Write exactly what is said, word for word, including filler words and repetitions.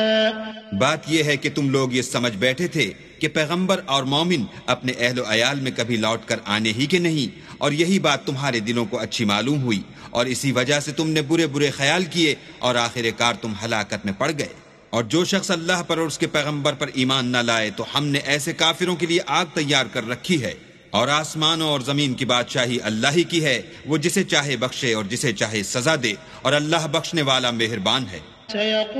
बात यह है कि तुम लोग ये समझ बैठे थे कि पैगंबर और मोमिन अपने अहलो अयाल में कभी लौट कर आने ही के नहीं, और यही बात तुम्हारे दिलों को अच्छी मालूम हुई, और इसी वजह से तुमने बुरे बुरे ख्याल किए और आखिरकार तुम हलाकत में पड़ गए। और जो शख्स अल्लाह पर और उसके पैगंबर पर ईमान न लाए तो हमने ऐसे काफिरों के लिए आग तैयार कर रखी है। और आसमानों और जमीन की बादशाही अल्लाह ही की है, वो जिसे चाहे बख्शे और जिसे चाहे सजा दे, और अल्लाह बख्शने वाला मेहरबान है।